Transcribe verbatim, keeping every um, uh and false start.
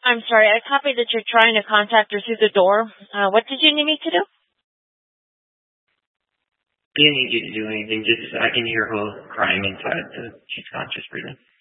I'm sorry, I copied that you're trying to contact her through the door. Uh, what did you need me to do? I didn't need you to do anything. Just I can hear her crying inside. So she's conscious breathing.